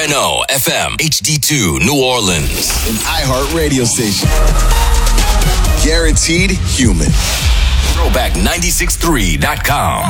100.9 FM, HD2, New Orleans. An iHeart radio station. Guaranteed human. Throwback963.com.